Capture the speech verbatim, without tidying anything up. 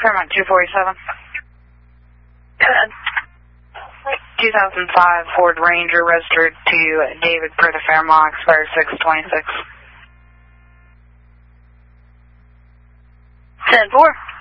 Fairmont two forty-seven. two thousand five Ford Ranger registered to David for the Fairmont, expired six twenty-six. ten four.